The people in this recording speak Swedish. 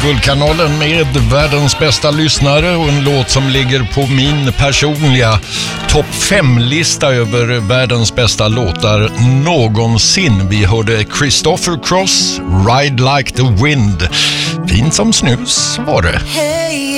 Guldkanalen med världens bästa lyssnare och en låt som ligger på min personliga topp 5-lista över världens bästa låtar någonsin. Vi hörde Christopher Cross, Ride Like the Wind. Fint som snus var det. Hey.